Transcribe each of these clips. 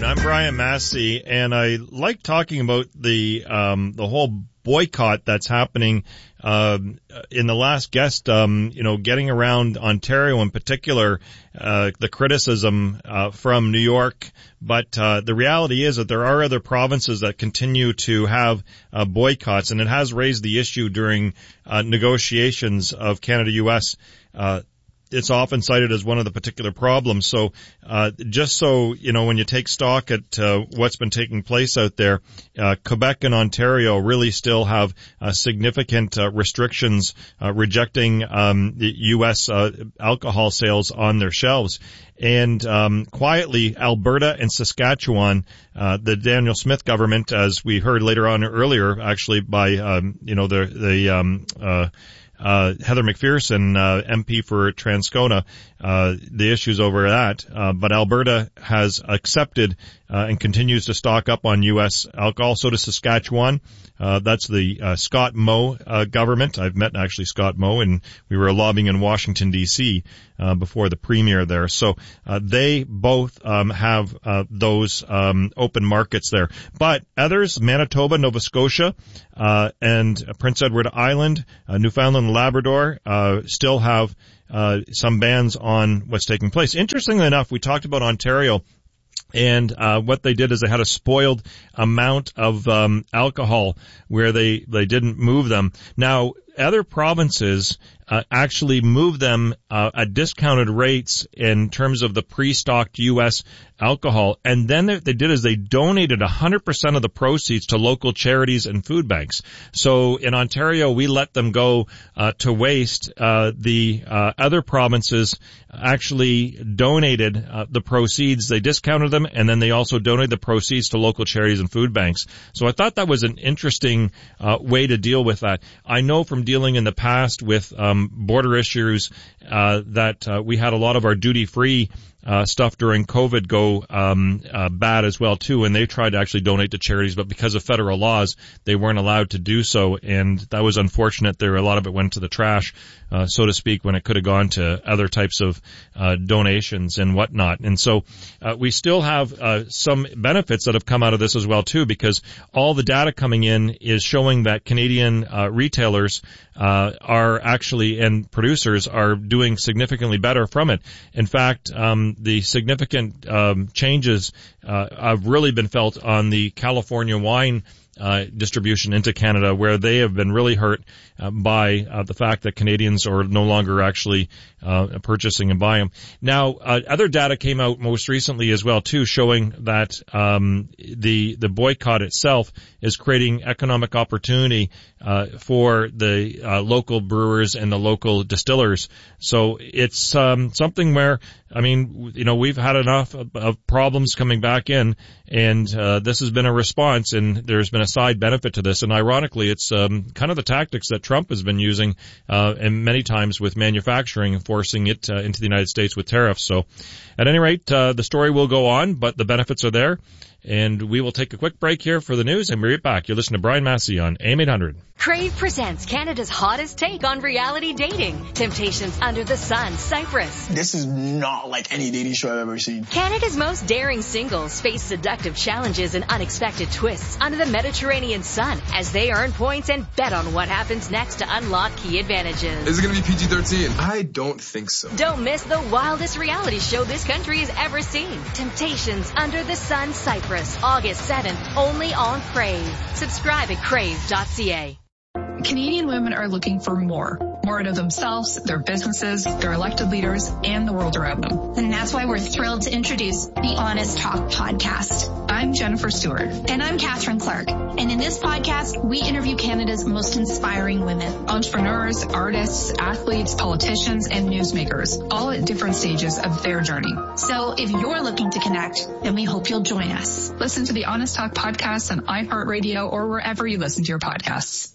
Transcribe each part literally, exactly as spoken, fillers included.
I'm Brian Massey, and I like talking about the um, the whole boycott that's happening uh, in the last guest, um, you know, getting around Ontario in particular, uh, the criticism uh, from New York. But uh, the reality is that there are other provinces that continue to have uh, boycotts, and it has raised the issue during uh, negotiations of Canada-U S. Uh, It's often cited as one of the particular problems. So, uh, just so, you know, when you take stock at, uh, what's been taking place out there, uh, Quebec and Ontario really still have, uh, significant, uh, restrictions, uh, rejecting, um, the U S, uh, alcohol sales on their shelves. And, um, quietly, Alberta and Saskatchewan, uh, the Daniel Smith government, as we heard later on earlier, actually by, um, you know, the, the, um, uh, Uh, Heather McPherson, uh, M P for Transcona, uh, the issues over that. Uh, but Alberta has accepted, uh, and continues to stock up on U S alcohol. So does Saskatchewan. Uh, that's the, uh, Scott Moe, uh, government. I've met actually Scott Moe, and we were lobbying in Washington D C, uh, before the premier there. So, uh, they both, um, have, uh, those, um, open markets there. But others, Manitoba, Nova Scotia, uh, and Prince Edward Island, uh, Newfoundland, Labrador, uh, still have, uh, some bans on what's taking place. Interestingly enough, we talked about Ontario. And, uh, what they did is they had a spoiled amount of, um, alcohol where they, they didn't move them. Now, other provinces, uh, actually move them, uh, at discounted rates in terms of the pre-stocked U S alcohol. And then they, they did is they donated one hundred percent of the proceeds to local charities and food banks. So in Ontario, we let them go, uh, to waste. Uh, the, uh, other provinces actually donated, uh, the proceeds. They discounted them, and then they also donated the proceeds to local charities and food banks. So I thought that was an interesting, uh, way to deal with that. I know from dealing in the past with, um, border issues, uh, that, uh, we had a lot of our duty-free Uh, stuff during COVID go um, uh, bad as well too, and they tried to actually donate to charities, but because of federal laws, they weren't allowed to do so, and that was unfortunate. There, a lot of it went to the trash, uh, so to speak, when it could have gone to other types of uh, donations and whatnot. And so uh, we still have uh, some benefits that have come out of this as well too, because all the data coming in is showing that Canadian uh, retailers uh, are actually, and producers are doing significantly better from it. In fact, um, the significant um, changes uh, have really been felt on the California wine uh distribution into Canada, where they have been really hurt uh, by uh, the fact that Canadians are no longer actually uh purchasing and buying them. Now, uh, other data came out most recently as well too, showing that um the the boycott itself is creating economic opportunity uh for the uh, local brewers and the local distillers. So it's um something where, I mean, you know, we've had enough of, of problems coming back in, and uh this has been a response, and there's been a side benefit to this. And ironically, it's um kind of the tactics that Trump has been using uh and many times with manufacturing and forcing it uh, into the United States with tariffs. So at any rate, uh the story will go on, but the benefits are there. And we will take a quick break here for the news, and we'll be right back. You're listening to Brian Massey on A M eight hundred. Crave presents Canada's hottest take on reality dating. Temptations Under the Sun, Cyprus. This is not like any dating show I've ever seen. Canada's most daring singles face seductive challenges and unexpected twists under the Mediterranean sun as they earn points and bet on what happens next to unlock key advantages. Is it going to be P G thirteen? I don't think so. Don't miss the wildest reality show this country has ever seen. Temptations Under the Sun, Cyprus. August seventh, only on Crave. Subscribe at crave dot c a. Canadian women are looking for more. More out of themselves, their businesses, their elected leaders, and the world around them. And that's why we're thrilled to introduce the Honest Talk podcast. I'm Jennifer Stewart. And I'm Catherine Clark. And in this podcast, we interview Canada's most inspiring women. Entrepreneurs, artists, athletes, politicians, and newsmakers, all at different stages of their journey. So if you're looking to connect, then we hope you'll join us. Listen to the Honest Talk podcast on iHeartRadio or wherever you listen to your podcasts.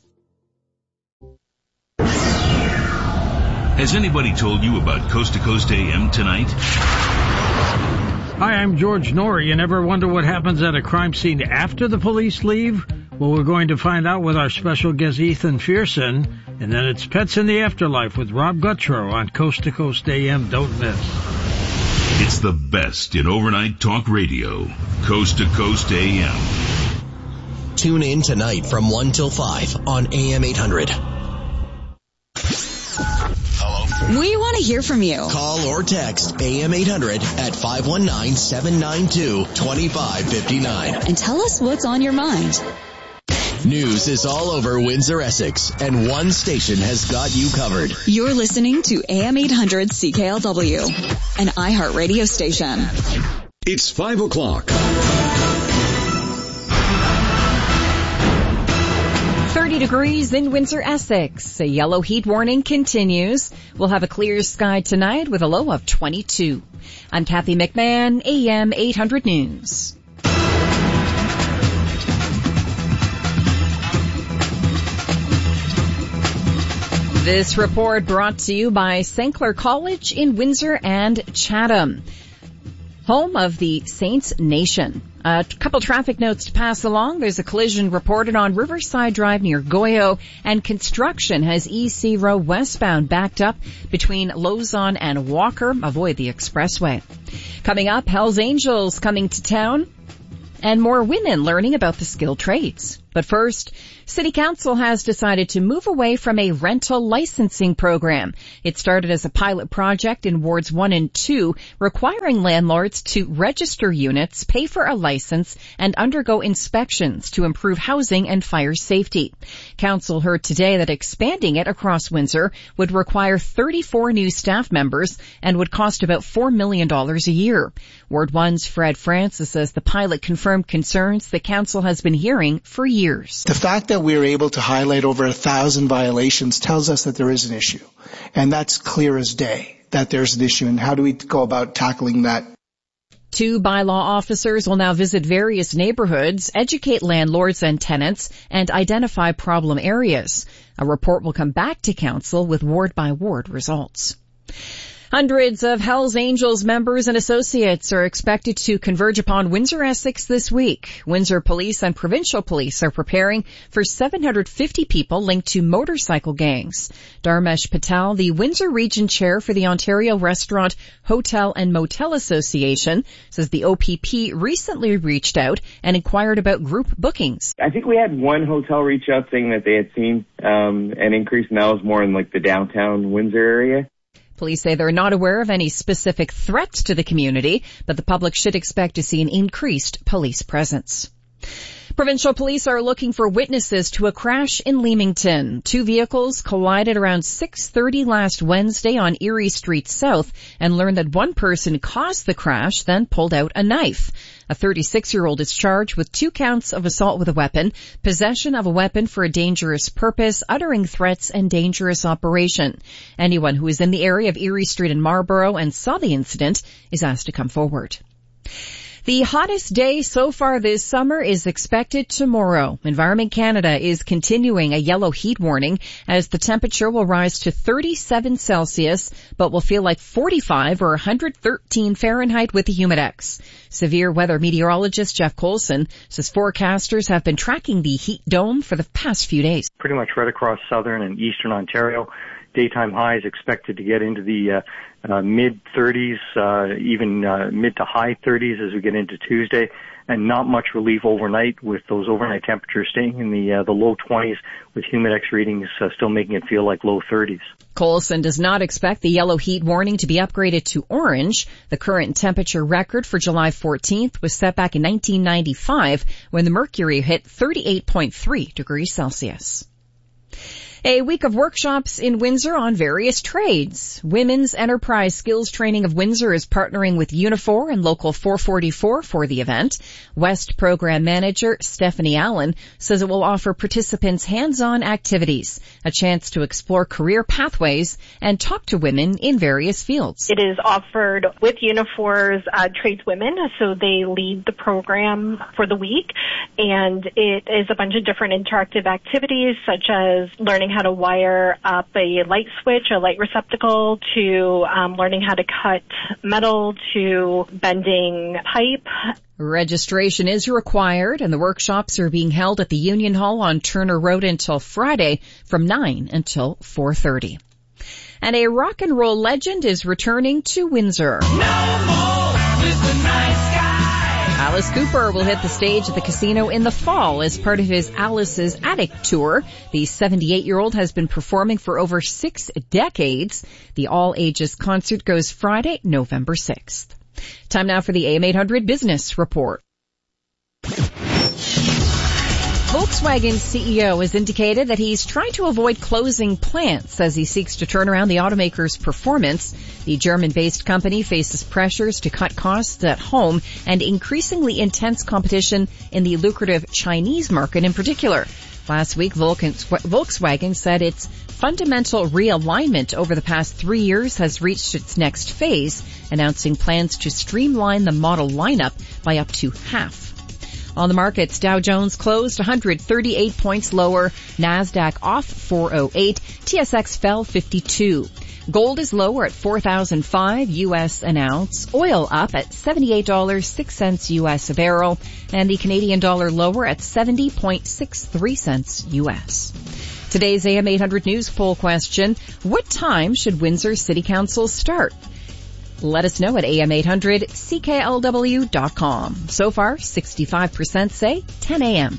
Has anybody told you about Coast to Coast A M tonight? Hi, I'm George Norrie. You never wonder what happens at a crime scene after the police leave? Well, we're going to find out with our special guest, Ethan Fearson. And then it's Pets in the Afterlife with Rob Guttrow on Coast to Coast A M. Don't miss. It's the best in overnight talk radio. Coast to Coast A M. Tune in tonight from one till five on A M eight hundred. We want to hear from you. Call or text A M eight hundred at five one nine, seven nine two, two five five nine. And tell us what's on your mind. News is all over Windsor, Essex, and one station has got you covered. You're listening to A M eight hundred C K L W, an iHeartRadio station. It's five o'clock. thirty degrees in Windsor, Essex. A yellow heat warning continues. We'll have a clear sky tonight with a low of twenty-two. I'm Kathy McMahon, A M eight hundred News. This report brought to you by Saint Clair College in Windsor and Chatham, home of the Saints Nation. A couple traffic notes to pass along. There's a collision reported on Riverside Drive near Goyo, and construction has E C Row westbound backed up between Lozon and Walker. Avoid the expressway. Coming up, Hells Angels coming to town, and more women learning about the skilled trades. But first, City Council has decided to move away from a rental licensing program. It started as a pilot project in wards one and two, requiring landlords to register units, pay for a license, and undergo inspections to improve housing and fire safety. Council heard today that expanding it across Windsor would require thirty-four new staff members and would cost about four million dollars a year. Ward one's Fred Francis says the pilot confirmed concerns the council has been hearing for years. Years. The fact that we were able to highlight over a thousand violations tells us that there is an issue. And that's clear as day, that there's an issue. And how do we go about tackling that? Two bylaw officers will now visit various neighborhoods, educate landlords and tenants, and identify problem areas. A report will come back to council with ward-by-ward results. Hundreds of Hells Angels members and associates are expected to converge upon Windsor, Essex this week. Windsor Police and Provincial Police are preparing for seven hundred fifty people linked to motorcycle gangs. Dharmesh Patel, the Windsor Region Chair for the Ontario Restaurant, Hotel and Motel Association, says the O P P recently reached out and inquired about group bookings. I think we had one hotel reach out saying that they had seen um, an increase, and that was more in like the downtown Windsor area. Police say they're not aware of any specific threats to the community, but the public should expect to see an increased police presence. Provincial police are looking for witnesses to a crash in Leamington. Two vehicles collided around six thirty last Wednesday on Erie Street South and learned that one person caused the crash, then pulled out a knife. A thirty-six-year-old is charged with two counts of assault with a weapon, possession of a weapon for a dangerous purpose, uttering threats, and dangerous operation. Anyone who is in the area of Erie Street in Marlborough and saw the incident is asked to come forward. The hottest day so far this summer is expected tomorrow. Environment Canada is continuing a yellow heat warning as the temperature will rise to thirty-seven Celsius, but will feel like forty-five or one hundred thirteen Fahrenheit with the Humidex. Severe weather meteorologist Jeff Colson says forecasters have been tracking the heat dome for the past few days. Pretty much right across southern and eastern Ontario. Daytime highs expected to get into the uh, uh, mid-thirties, uh, even uh, mid to high thirties as we get into Tuesday, and not much relief overnight with those overnight temperatures staying in the uh, the low twenties with Humidex readings uh, still making it feel like low thirties. Colson does not expect the yellow heat warning to be upgraded to orange. The current temperature record for July fourteenth was set back in nineteen ninety-five when the mercury hit thirty-eight point three degrees Celsius. A week of workshops in Windsor on various trades. Women's Enterprise Skills Training of Windsor is partnering with Unifor and Local four forty-four for the event. West Program Manager Stephanie Allen says it will offer participants hands-on activities, a chance to explore career pathways, and talk to women in various fields. It is offered with Unifor's uh, tradeswomen, so they lead the program for the week, and it is a bunch of different interactive activities such as learning how to wire up a light switch, a light receptacle, to um, learning how to cut metal, to bending pipe. Registration is required, and the workshops are being held at the Union Hall on Turner Road until Friday from nine until four thirty. And a rock and roll legend is returning to Windsor. No more Mister Nice Guy. Alice Cooper will hit the stage at the casino in the fall as part of his Alice's Attic Tour. The seventy-eight-year-old has been performing for over six decades. The all-ages concert goes Friday, November sixth. Time now for the A M eight hundred Business Report. Volkswagen's C E O has indicated that he's trying to avoid closing plants as he seeks to turn around the automaker's performance. The German-based company faces pressures to cut costs at home and increasingly intense competition in the lucrative Chinese market in particular. Last week, Volkswagen said its fundamental realignment over the past three years has reached its next phase, announcing plans to streamline the model lineup by up to half. On the markets, Dow Jones closed one hundred thirty-eight points lower, NASDAQ off four oh eight, T S X fell fifty-two. Gold is lower at four thousand five U S an ounce, oil up at seventy-eight dollars and six cents U S a barrel, and the Canadian dollar lower at seventy point six three cents U S. Today's A M eight hundred News poll question, what time should Windsor City Council start? Let us know at A M eight hundred C K L W dot com. So far, sixty-five percent say ten a.m.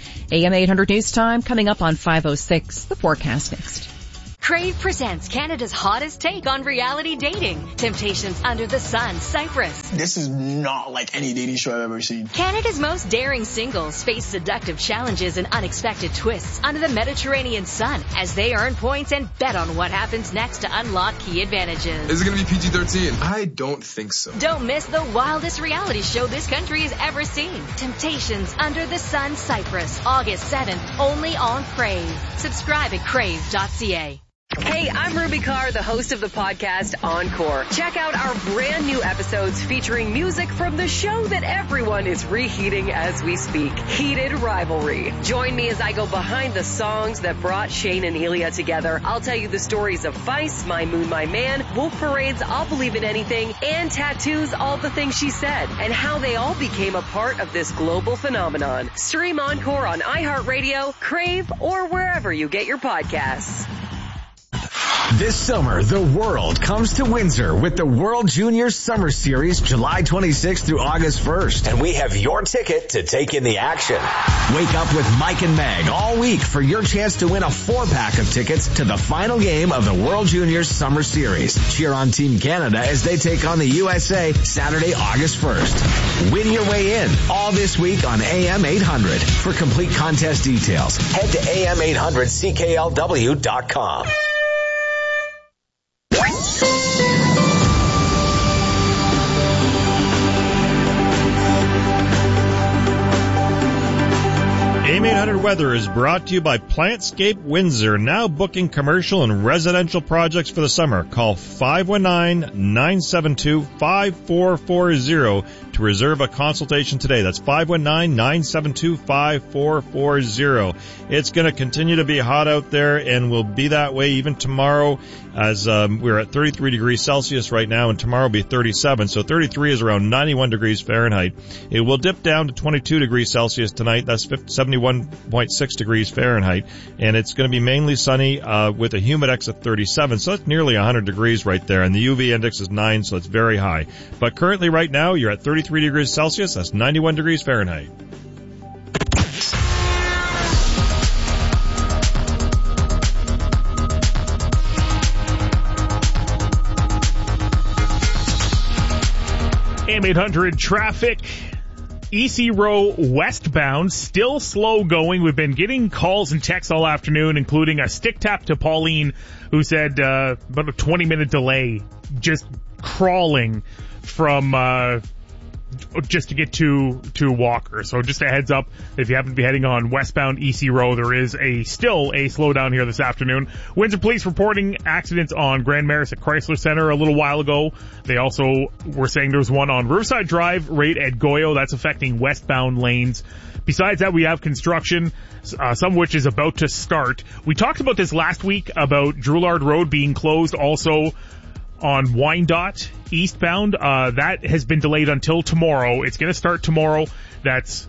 A M eight hundred News Time coming up on five oh six. The forecast next. Crave presents Canada's hottest take on reality dating. Temptations Under the Sun, Cyprus. This is not like any dating show I've ever seen. Canada's most daring singles face seductive challenges and unexpected twists under the Mediterranean sun as they earn points and bet on what happens next to unlock key advantages. Is it going to be P G thirteen? I don't think so. Don't miss the wildest reality show this country has ever seen. Temptations Under the Sun, Cyprus, August seventh, only on Crave. Subscribe at crave dot c a. Hey, I'm Ruby Carr, the host of the podcast Encore. Check out our brand new episodes featuring music from the show that everyone is reheating as we speak, Heated Rivalry. Join me as I go behind the songs that brought Shane and Elia together. I'll tell you the stories of Vice, My Moon, My Man, Wolf Parade's I'll Believe in Anything, and Tattoo's All the Things She Said, and how they all became a part of this global phenomenon. Stream Encore on iHeartRadio, Crave, or wherever you get your podcasts. This summer, the world comes to Windsor with the World Juniors Summer Series July twenty-sixth through August first. And we have your ticket to take in the action. Wake up with Mike and Meg all week for your chance to win a four-pack of tickets to the final game of the World Juniors Summer Series. Cheer on Team Canada as they take on the U S A Saturday, August first. Win your way in all this week on A M eight hundred. For complete contest details, head to A M eight hundred C K L W dot com. A M eight hundred Weather is brought to you by Plantscape Windsor, now booking commercial and residential projects for the summer. Call five one nine, nine seven two, five four four zero to reserve a consultation today. That's five one nine, nine seven two, five four four zero. It's going to continue to be hot out there and will be that way even tomorrow, as um, we're at thirty-three degrees Celsius right now, and tomorrow will be thirty-seven. So thirty-three is around ninety-one degrees Fahrenheit. It will dip down to twenty-two degrees Celsius tonight. That's seventy-one point six degrees Fahrenheit. And it's going to be mainly sunny uh, with a humidex of thirty-seven. So that's nearly one hundred degrees right there. And the U V index is nine, so it's very high. But currently right now, you're at thirty-three degrees Celsius. That's ninety-one degrees Fahrenheit. A M eight hundred traffic. E C Row westbound, still slow going. We've been getting calls and texts all afternoon, including a stick tap to Pauline, who said uh, about a twenty-minute delay, just crawling from uh, just to get to to Walker. So just a heads up, if you happen to be heading on westbound E C Row, there is a still a slowdown here this afternoon. Windsor Police reporting accidents on Grand Maris at Chrysler Center a little while ago. They also were saying there was one on Riverside Drive right at Goyo. That's affecting westbound lanes. Besides that, we have construction, uh, some of which is about to start. We talked about this last week about Drouillard Road being closed also on Wyandotte eastbound. Uh, that has been delayed until tomorrow. It's going to start tomorrow. That's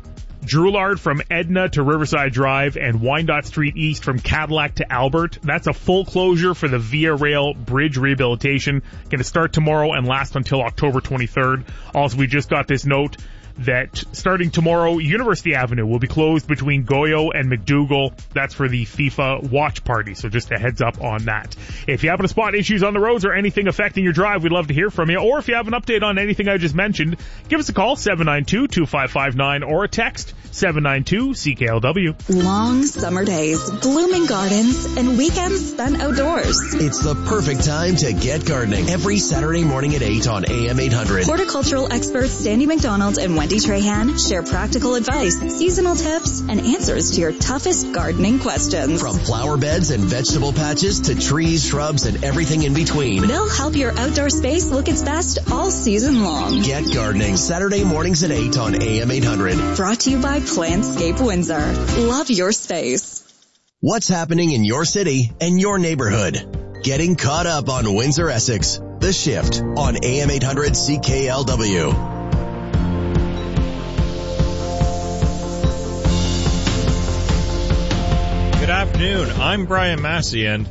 Drouillard from Edna to Riverside Drive and Wyandotte Street East from Cadillac to Albert. That's a full closure for the Via Rail Bridge rehabilitation. Going to start tomorrow and last until October twenty-third. Also, we just got this note that starting tomorrow, University Avenue will be closed between Goyo and McDougall. That's for the FIFA watch party, so just a heads up on that. If you happen to spot issues on the roads or anything affecting your drive, we'd love to hear from you. Or if you have an update on anything I just mentioned, give us a call, seven nine two, two five five nine, or a text, seven nine two C K L W. Long summer days, blooming gardens, and weekends spent outdoors. It's the perfect time to get gardening. Every Saturday morning at eight on A M eight hundred. Horticultural experts Sandy McDonald and Wendy Trahan share practical advice, seasonal tips, and answers to your toughest gardening questions. From flower beds and vegetable patches to trees, shrubs, and everything in between. They'll help your outdoor space look its best all season long. Get gardening Saturday mornings at eight on A M eight hundred. Brought to you by Plantscape Windsor. Love your space. What's happening in your city and your neighborhood? Getting caught up on Windsor Essex. The Shift on A M eight hundred C K L W. Good afternoon. I'm Brian Massey, and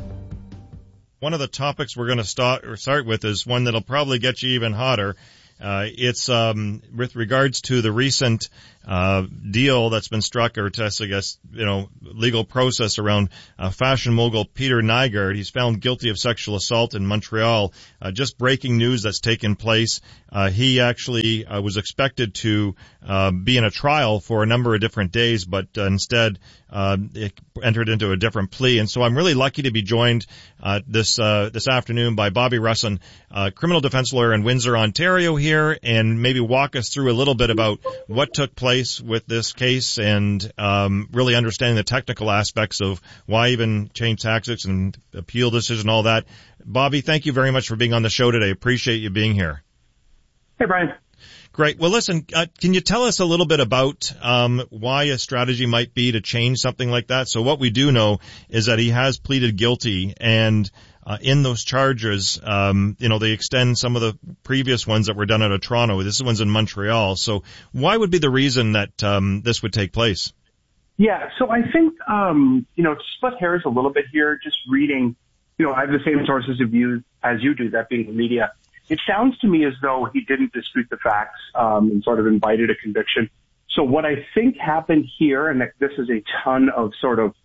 one of the topics we're going to start or start with is one that'll probably get you even hotter. Uh, it's um, with regards to the recent uh, deal that's been struck, or test, I guess, you know, legal process around uh, fashion mogul Peter Nygard. He's found guilty of sexual assault in Montreal. Uh, just breaking news that's taken place. Uh, he actually uh, was expected to uh, be in a trial for a number of different days, but uh, instead uh, it entered into a different plea. And so I'm really lucky to be joined uh, this uh, this afternoon by Bobby Russin, uh, criminal defense lawyer in Windsor, Ontario here, and maybe walk us through a little bit about what took place with this case and um, really understanding the technical aspects of why even change tactics and appeal decision, all that. Bobby, thank you very much for being on the show today. Appreciate you being here. Hey, Brian. Great. Well, listen, uh, can you tell us a little bit about um, why a strategy might be to change something like that? So what we do know is that he has pleaded guilty, and uh, in those charges, um, you know, they extend some of the previous ones that were done out of Toronto. This one's in Montreal. So why would be the reason that um, this would take place? Yeah, so I think, um, you know, to split hairs a little bit here, just reading, you know, I have the same sources of views as you do, that being the media. It sounds to me as though he didn't dispute the facts um, and sort of invited a conviction. So what I think happened here, and this is a ton of sort of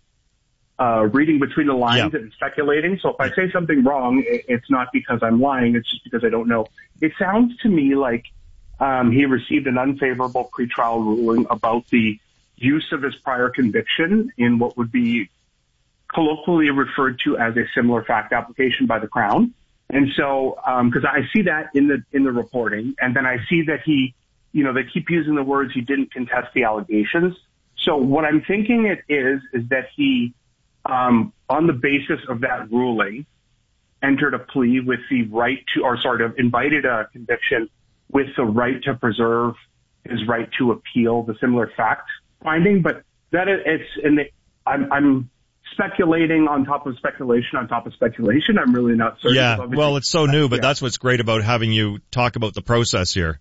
uh, reading between the lines yeah. and speculating. So if I say something wrong, it's not because I'm lying. It's just because I don't know. It sounds to me like um, he received an unfavorable pretrial ruling about the use of his prior conviction in what would be colloquially referred to as a similar fact application by the Crown. And so, um, cause I see that in the, in the reporting, and then I see that he, you know, they keep using the words he didn't contest the allegations. So what I'm thinking it is, is that he, um, on the basis of that ruling, entered a plea with the right to, or sort of invited a conviction with the right to preserve his right to appeal the similar fact finding. But that is, it's, and I'm, I'm, speculating on top of speculation on top of speculation. I'm really not certain. Yeah, well, it's so new, but yeah. That's what's great about having you talk about the process here.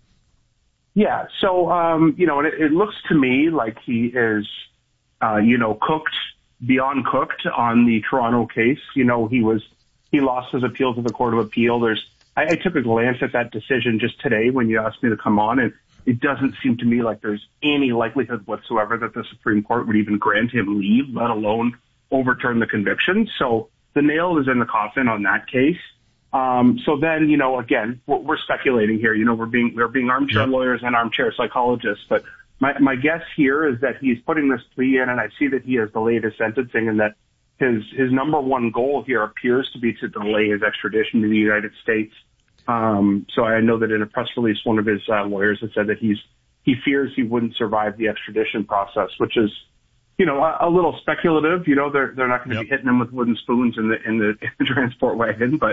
Yeah, so, um, you know, it, it looks to me like he is, uh, you know, cooked, beyond cooked on the Toronto case. You know, he was, he lost his appeal to the Court of Appeal. There's, I, I took a glance at that decision just today when you asked me to come on, and it doesn't seem to me like there's any likelihood whatsoever that the Supreme Court would even grant him leave, let alone overturn the conviction. So the nail is in the coffin on that case. Um, so then, you know, again, we're, we're speculating here. You know, we're being, we're being armchair yeah. lawyers and armchair psychologists. But my, my guess here is that he's putting this plea in, and I see that he has delayed his sentencing, and that his, his number one goal here appears to be to delay his extradition to the United States. Um, so I know that in a press release, one of his uh, lawyers had said that he's, he fears he wouldn't survive the extradition process, which is, you know, a, a little speculative. You know, they're they're not going to yep. be hitting him with wooden spoons in the in the, in the transport wagon, but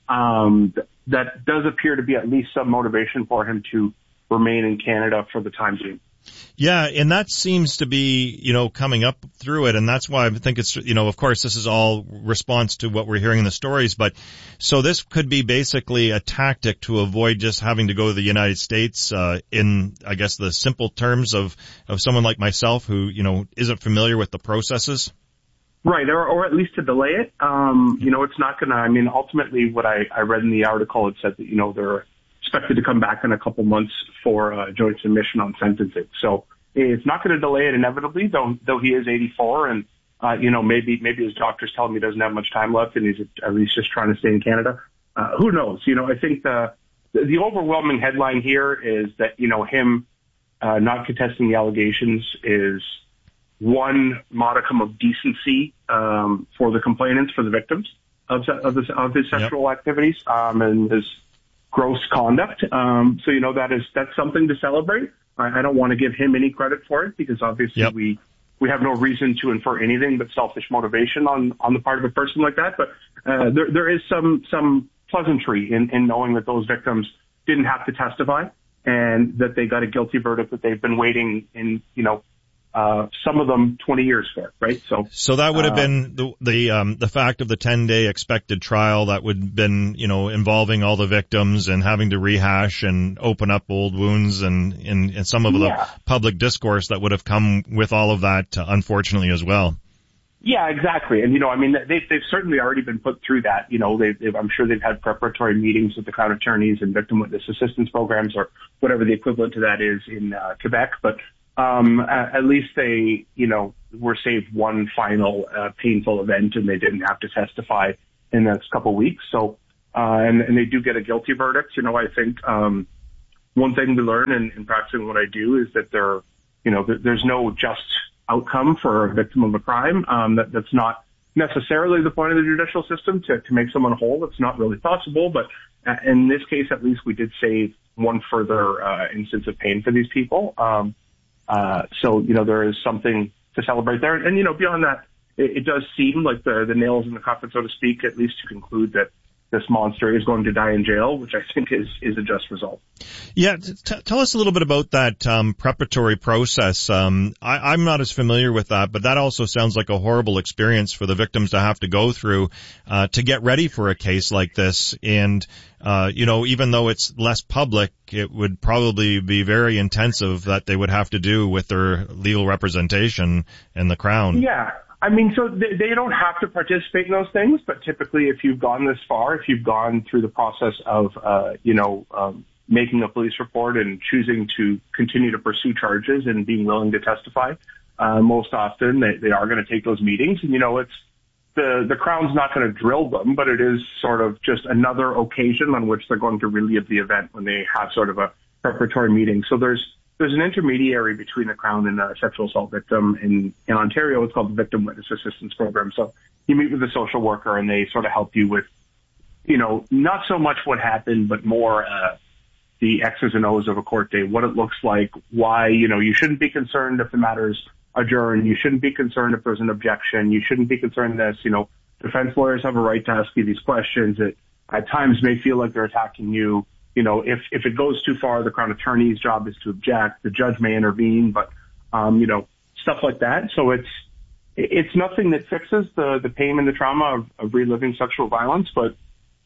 um, th- that does appear to be at least some motivation for him to remain in Canada for the time being. Yeah, and that seems to be, you know, coming up through it, and that's why I think it's, you know, of course, this is all response to what we're hearing in the stories, but so this could be basically a tactic to avoid just having to go to the United States, uh, in, I guess, the simple terms of, of someone like myself who, you know, isn't familiar with the processes. Right, or, or at least to delay it. Um, you know, it's not going to, I mean, ultimately what I, I read in the article, it said that, you know, they're expected to come back in a couple months for uh, joint submission on sentencing. So it's not going to delay it inevitably, though though he is eighty-four, and, uh, you know, maybe maybe his doctors tell him he doesn't have much time left and he's at least just trying to stay in Canada. Uh, who knows? You know, I think the the overwhelming headline here is that, you know, him uh, not contesting the allegations is one modicum of decency um, for the complainants, for the victims of of, this, of his sexual yep. activities um, and his gross conduct. Um, so, you know, that is, that's something to celebrate. I, I don't want to give him any credit for it because obviously yep. we, we have no reason to infer anything but selfish motivation on, on the part of a person like that. But, uh, there, there is some, some pleasantry in, in knowing that those victims didn't have to testify and that they got a guilty verdict that they've been waiting in, you know, Uh, some of them twenty years for, right? So, so that would have uh, been the, the, um, the fact of the ten day expected trial that would have been, you know, involving all the victims and having to rehash and open up old wounds and, and, and some of yeah. the public discourse that would have come with all of that, uh, unfortunately as well. Yeah, exactly. And, you know, I mean, they've, they've certainly already been put through that. You know, they've, they've, I'm sure they've had preparatory meetings with the Crown attorneys and victim witness assistance programs or whatever the equivalent to that is in uh, Quebec. But Um, at least they, you know, were saved one final uh, painful event and they didn't have to testify in the next couple of weeks. So, uh, and, and they do get a guilty verdict. You know, I think, um, one thing we learn in, in practicing what I do is that there, you know, there, there's no just outcome for a victim of a crime. Um, that, that's not necessarily the point of the judicial system to, to make someone whole. It's not really possible, but in this case, at least we did save one further, uh, instance of pain for these people. Um, Uh, so, you know, there is something to celebrate there. And, you know, beyond that, it, it does seem like the, the nails in the coffin, so to speak, at least to conclude that this monster is going to die in jail, which I think is, is a just result. Yeah. T- tell us a little bit about that, um, preparatory process. Um, I, I'm not as familiar with that, but that also sounds like a horrible experience for the victims to have to go through, uh, to get ready for a case like this. And, uh, you know, even though it's less public, it would probably be very intensive that they would have to do with their legal representation and the Crown. Yeah. I mean, so they, they don't have to participate in those things, but typically if you've gone this far, if you've gone through the process of, uh, you know, um, making a police report and choosing to continue to pursue charges and being willing to testify, uh, most often they, they are going to take those meetings. And, you know, it's the, the Crown's not going to drill them, but it is sort of just another occasion on which they're going to relive the event when they have sort of a preparatory meeting. So there's, There's an intermediary between the Crown and a sexual assault victim. In, in Ontario, it's called the Victim Witness Assistance Program. So you meet with a social worker and they sort of help you with, you know, not so much what happened, but more uh, the X's and O's of a court day, what it looks like, why, you know, you shouldn't be concerned if the matter's adjourned. You shouldn't be concerned if there's an objection. You shouldn't be concerned that, you know, defense lawyers have a right to ask you these questions that at times may feel like they're attacking you. You know, if, if it goes too far, the Crown attorney's job is to object. The judge may intervene, but, um, you know, stuff like that. So it's, it's nothing that fixes the, the pain and the trauma of, of reliving sexual violence, but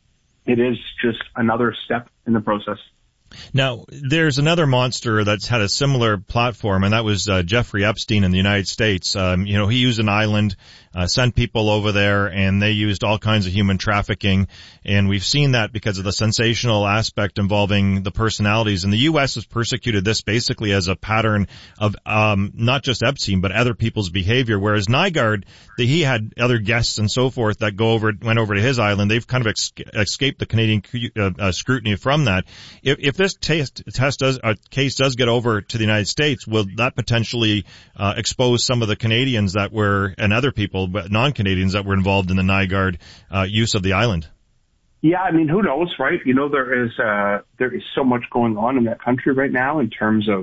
it is just another step in the process. Now, there's another monster that's had a similar platform, and that was uh, Jeffrey Epstein in the United States. Um, you know, he used an island, uh, sent people over there, and they used all kinds of human trafficking. And we've seen that because of the sensational aspect involving the personalities. And the U S has persecuted this basically as a pattern of um not just Epstein, but other people's behavior. Whereas Nygaard, the, he had other guests and so forth that go over, went over to his island. They've kind of ex- escaped the Canadian uh, uh, scrutiny from that. If, if this test, test does, uh, case does get over to the United States, will that potentially uh, expose some of the Canadians that were, and other people, but non-Canadians that were involved in the Nygaard uh, use of the island? Yeah, I mean, who knows, right? You know, there is uh, there is so much going on in that country right now in terms of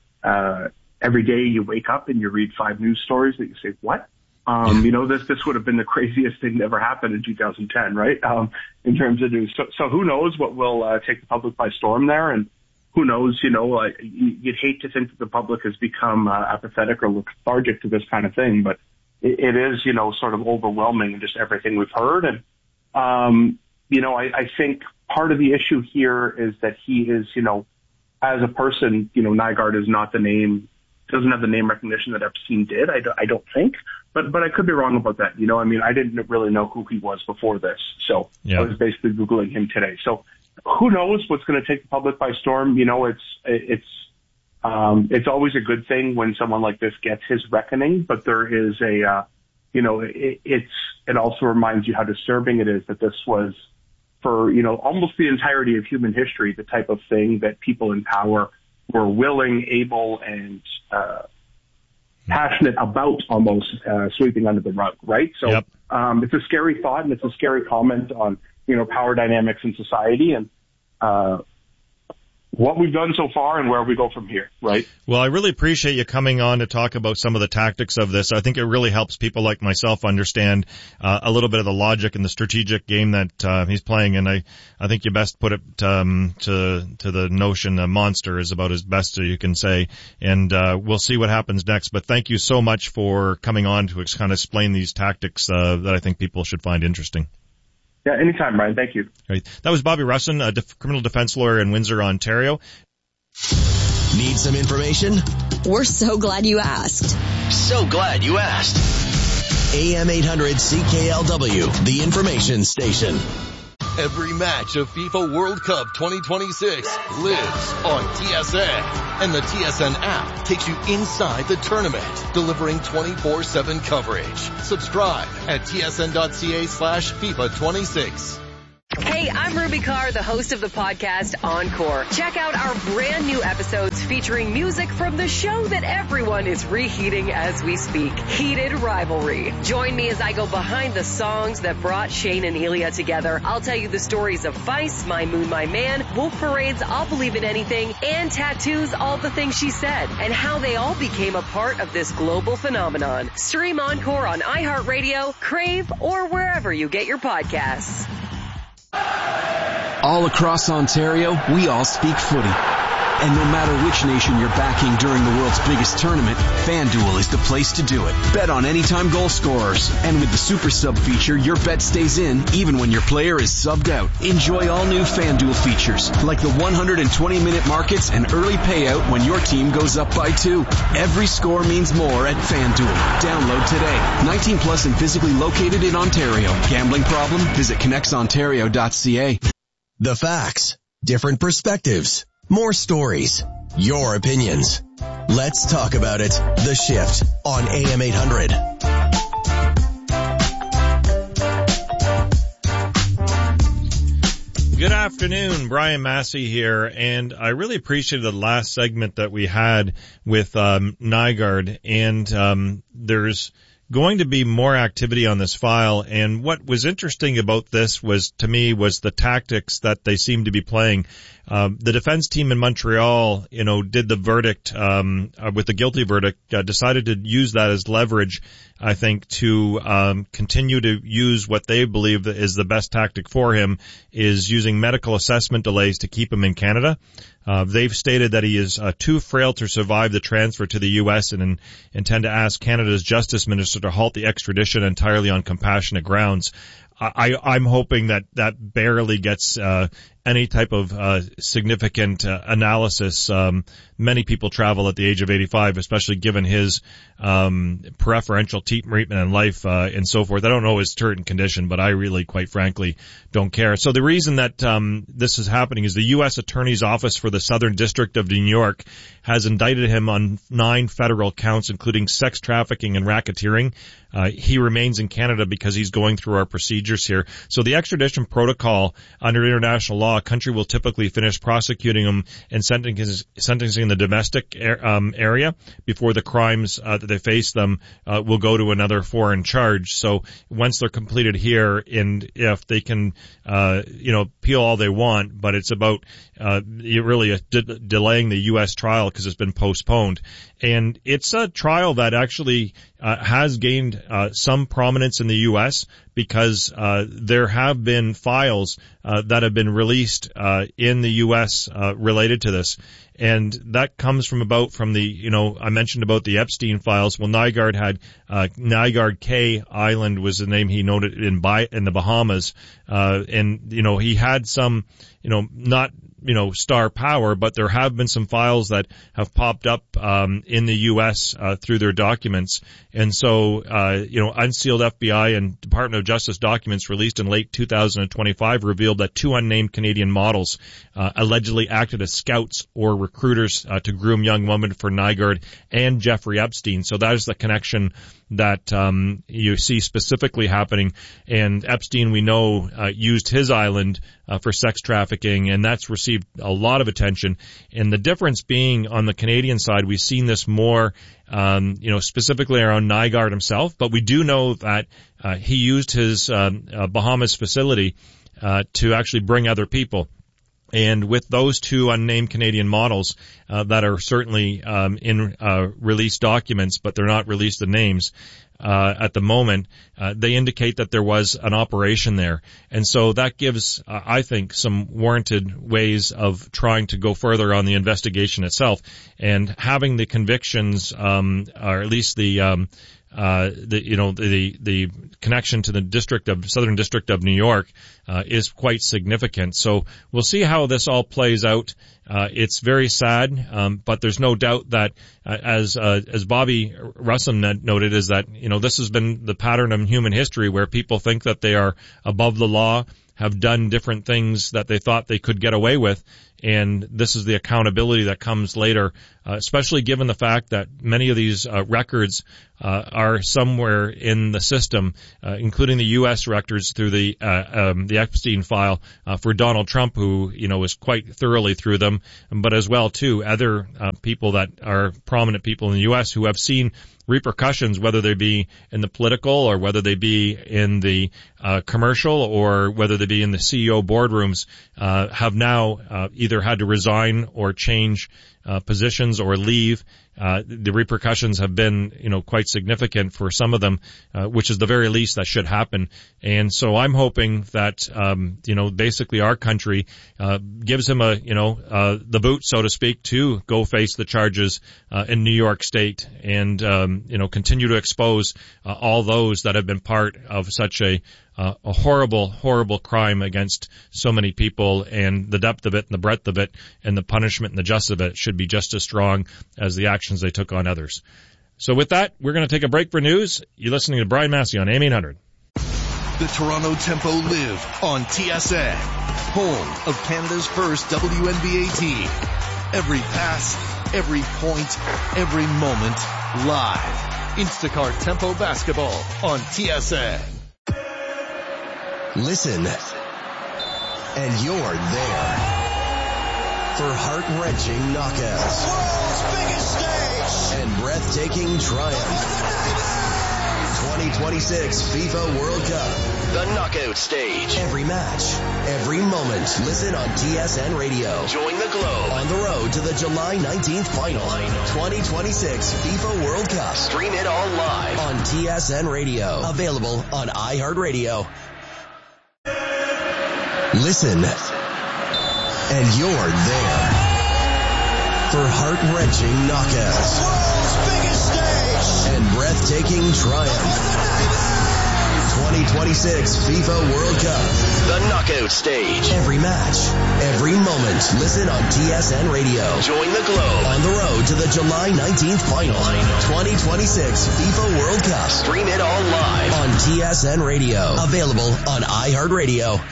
uh, every day you wake up and you read five news stories that you say, what? Um, you know, this this would have been the craziest thing that ever happened in two thousand ten, right? Um, in terms of news. So, so who knows what will uh, take the public by storm there? And who knows, you know, uh, you'd hate to think that the public has become uh, apathetic or lethargic to this kind of thing, but it, it is, you know, sort of overwhelming, just everything we've heard. And, um, you know, I, I think part of the issue here is that he is, you know, as a person, you know, Nygaard is not the name, doesn't have the name recognition that Epstein did. I, do, I don't think, but, but I could be wrong about that. You know, I mean, I didn't really know who he was before this. So yeah. I was basically Googling him today. So who knows what's going to take the public by storm? You know, it's, it's, um, it's always a good thing when someone like this gets his reckoning, but there is a, uh, you know, it, it's, it also reminds you how disturbing it is that this was for, you know, almost the entirety of human history, the type of thing that people in power were willing, able, and, uh, passionate about almost, uh, sweeping under the rug, right? So, yep. um, it's a scary thought and it's a scary comment on, you know, power dynamics in society and, uh, what we've done so far and where we go from here, right? Well, I really appreciate you coming on to talk about some of the tactics of this. I think it really helps people like myself understand uh, a little bit of the logic and the strategic game that uh, he's playing. And I, I think you best put it um, to to the notion a monster is about as best you can say. And uh, we'll see what happens next. But thank you so much for coming on to ex- kind of explain these tactics uh, that I think people should find interesting. Yeah, anytime, Brian. Thank you. Great. That was Bobby Russin, a def- criminal defense lawyer in Windsor, Ontario. Need some information? We're so glad you asked. So glad you asked. A M eight hundred C K L W, the information station. Every match of FIFA World Cup twenty twenty-six lives on T S N. And the T S N app takes you inside the tournament, delivering twenty-four seven coverage. Subscribe at tsn.ca slash FIFA 26. Hey, I'm Ruby Carr, the host of the podcast Encore. Check out our brand new episodes featuring music from the show that everyone is reheating as we speak, Heated Rivalry. Join me as I go behind the songs that brought Shane and Ilya together. I'll tell you the stories of Vice, My Moon, My Man, Wolf Parade's I'll Believe in Anything, and Tattoo's All the Things She Said, and how they all became a part of this global phenomenon. Stream Encore on iHeartRadio, Crave, or wherever you get your podcasts. All across Ontario, we all speak footy. And no matter which nation you're backing during the world's biggest tournament, FanDuel is the place to do it. Bet on anytime goal scorers. And with the Super Sub feature, your bet stays in even when your player is subbed out. Enjoy all new FanDuel features, like the one hundred twenty minute markets and early payout when your team goes up by two. Every score means more at FanDuel. Download today. nineteen plus and physically located in Ontario. Gambling problem? Visit connects ontario dot c a. The facts. Different perspectives. More stories, your opinions. Let's talk about it. The Shift on A M eight hundred. Good afternoon, Brian Massey here, and I really appreciated the last segment that we had with um, Nygaard, and um, there's going to be more activity on this file, and what was interesting about this was, to me, was the tactics that they seem to be playing. Uh, the defense team in Montreal, you know, did the verdict, um, uh, with the guilty verdict, uh, decided to use that as leverage, I think, to, um, continue to use what they believe is the best tactic for him, is using medical assessment delays to keep him in Canada. Uh, they've stated that he is uh, too frail to survive the transfer to the U S and in, intend to ask Canada's justice minister to halt the extradition entirely on compassionate grounds. I, I'm hoping that that barely gets uh, any type of uh, significant uh, analysis. Um, many people travel at the age of eighty-five, especially given his um, preferential treatment in life uh, and so forth. I don't know his certain condition, but I really, quite frankly, don't care. So the reason that um, this is happening is the U S Attorney's Office for the Southern District of New York has indicted him on nine federal counts, including sex trafficking and racketeering. Uh, he remains in Canada because he's going through our procedures here. So the extradition protocol under international law, a country will typically finish prosecuting him and sentencing, sentencing in the domestic er, um, area before the crimes uh, that they face them uh, will go to another foreign charge. So once they're completed here, and if they can, uh, you know, appeal all they want, but it's about uh, really a de- delaying the U S trial because it's been postponed. And it's a trial that actually uh, has gained uh, some prominence in the U S, because uh, there have been files uh, that have been released uh, in the U S uh, related to this. And that comes from about from the, you know, I mentioned about the Epstein files. Well, Nygaard had, uh, Nygaard K Island was the name he noted in by, in the Bahamas. Uh, and, you know, he had some, you know, not, you know, star power, but there have been some files that have popped up, um, in the U S, uh, through their documents. And so, uh, you know, unsealed F B I and Department of Justice documents released in late two thousand twenty-five revealed that two unnamed Canadian models, uh, allegedly acted as scouts or recruiters, uh, to groom young women for Nygaard and Jeffrey Epstein. So that is the connection that, um, you see specifically happening. And Epstein, we know, uh, used his island, uh, for sex trafficking, and that's received a lot of attention. And the difference being on the Canadian side, we've seen this more, um, you know, specifically around Nygaard himself, but we do know that, uh, he used his, um, uh, Bahamas facility, uh, to actually bring other people. And with those two unnamed Canadian models, uh, that are certainly, um, in, uh, released documents, but they're not released in names, uh, at the moment, uh, they indicate that there was an operation there. And so that gives, uh, I think, some warranted ways of trying to go further on the investigation itself. And having the convictions, um, or at least the, um, uh, the, you know, the, the connection to the district of, Southern District of New York, uh, is quite significant. So we'll see how this all plays out. Uh, it's very sad, um, but there's no doubt that, uh, as, uh, as Bobby Russum noted, is that, you know, this has been the pattern of human history where people think that they are above the law, have done different things that they thought they could get away with. And this is the accountability that comes later, uh, especially given the fact that many of these uh, records uh, are somewhere in the system, uh, including the U S records through the uh, um, the Epstein file uh, for Donald Trump, who, you know, was quite thoroughly through them, but as well too other uh, people that are prominent people in the U S who have seen repercussions, whether they be in the political or whether they be in the uh, commercial or whether they be in the C E O boardrooms, uh, have now uh, either had to resign or change uh, positions or leave. Uh, the repercussions have been, you know, quite significant for some of them, uh, which is the very least that should happen. And so I'm hoping that, um, you know, basically our country, uh, gives him a, you know, uh, the boot, so to speak, to go face the charges, uh, in New York State and, um, you know, continue to expose, uh, all those that have been part of such a, Uh, a horrible, horrible crime against so many people, and the depth of it and the breadth of it and the punishment and the justice of it should be just as strong as the actions they took on others. So with that, we're going to take a break for news. You're listening to Brian Massey on A M eight hundred. The Toronto Tempo live on T S N, home of Canada's first W N B A team. Every pass, every point, every moment, live. Instacart Tempo Basketball on T S N. Listen, and you're there for heart-wrenching knockouts, world's biggest stage, and breathtaking triumph. twenty twenty-six FIFA World Cup, the knockout stage. Every match, every moment. Listen on T S N Radio. Join the globe on the road to the July nineteenth final. twenty twenty-six FIFA World Cup. Stream it all live on T S N Radio. Available on iHeartRadio. Listen, and you're there for heart-wrenching knockouts, world's biggest stage, and breathtaking triumph. twenty twenty-six FIFA World Cup, the knockout stage. Every match, every moment. Listen on T S N Radio. Join the globe on the road to the July nineteenth final. twenty twenty-six FIFA World Cup. Stream it all live on T S N Radio. Available on iHeartRadio.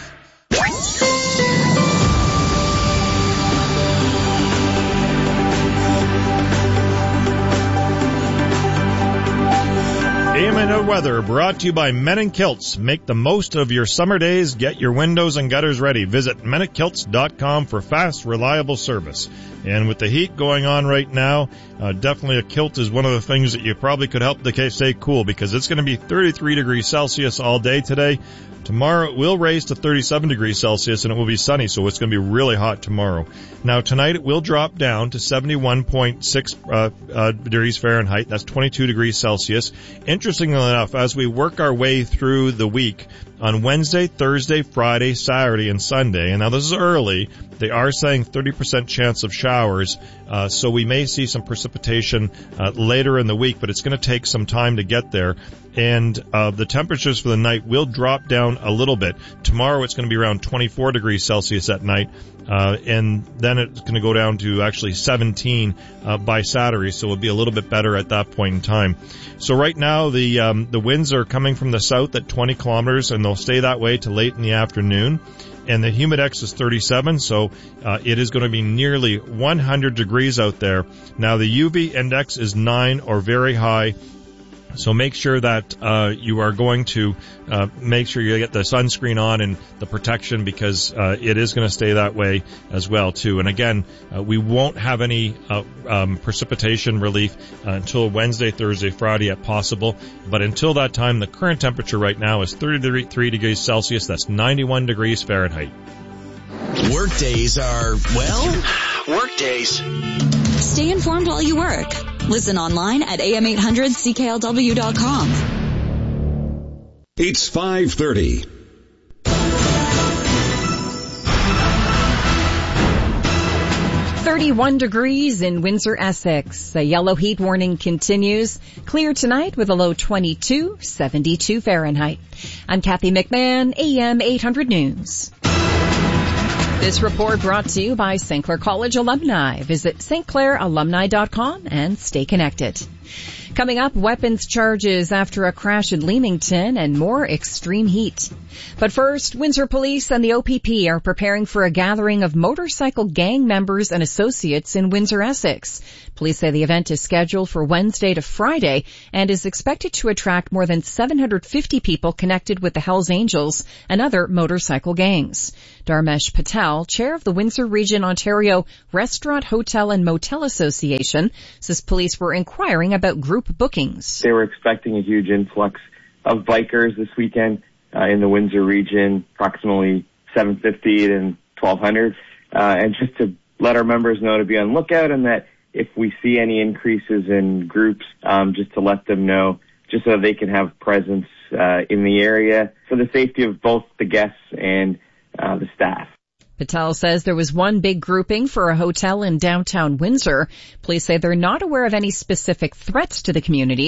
A M eight hundred weather brought to you by Menon Kilts. Make the most of your summer days. Get your windows and gutters ready. Visit Menon Kilts dot com for fast, reliable service. And with the heat going on right now, uh, definitely a kilt is one of the things that you probably could help to stay cool, because it's going to be thirty-three degrees Celsius all day today. Tomorrow it will raise to thirty-seven degrees Celsius, and it will be sunny, so it's going to be really hot tomorrow. Now tonight it will drop down to seventy-one point six uh, uh, degrees Fahrenheit. That's twenty-two degrees Celsius. Interestingly enough, as we work our way through the week, on Wednesday, Thursday, Friday, Saturday, and Sunday, and now this is early, they are saying thirty percent chance of showers, uh, so we may see some precipitation uh, later in the week, but it's going to take some time to get there. And uh, the temperatures for the night will drop down a little bit. Tomorrow it's going to be around twenty-four degrees Celsius at night, uh, and then it's going to go down to actually seventeen uh, by Saturday, so it'll be a little bit better at that point in time. So right now the um, the winds are coming from the south at twenty kilometers, and they'll stay that way till late in the afternoon. And the humidex is thirty-seven, so uh, it is going to be nearly one hundred degrees out there. Now the U V index is nine or very high. So make sure that uh you are going to uh make sure you get the sunscreen on and the protection, because uh it is going to stay that way as well too. And again, uh, we won't have any uh, um precipitation relief uh, until Wednesday, Thursday, Friday at possible. But until that time, the current temperature right now is thirty-three degrees Celsius. That's ninety-one degrees Fahrenheit. Work days are, well, work days. Stay informed while you work. Listen online at A M eight hundred C K L W dot com. It's five thirty. thirty-one degrees in Windsor, Essex. A yellow heat warning continues. Clear tonight with a low twenty-two, seventy-two Fahrenheit. I'm Kathy McMahon, A M eight hundred News. This report brought to you by Saint Clair College alumni. Visit S T Clair alumni dot com and stay connected. Coming up, weapons charges after a crash in Leamington and more extreme heat. But first, Windsor Police and the O P P are preparing for a gathering of motorcycle gang members and associates in Windsor, Essex. Police say the event is scheduled for Wednesday to Friday and is expected to attract more than seven hundred fifty people connected with the Hells Angels and other motorcycle gangs. Dharmesh Patel, chair of the Windsor Region Ontario Restaurant, Hotel and Motel Association, says police were inquiring about group bookings. They were expecting a huge influx of bikers this weekend uh, in the Windsor region, approximately seven fifty and twelve hundred, uh, and just to let our members know to be on lookout, and that if we see any increases in groups, um, just to let them know, just so they can have presence uh, in the area for the safety of both the guests and uh, the staff. Patel says there was one big grouping for a hotel in downtown Windsor. Police say they're not aware of any specific threats to the community.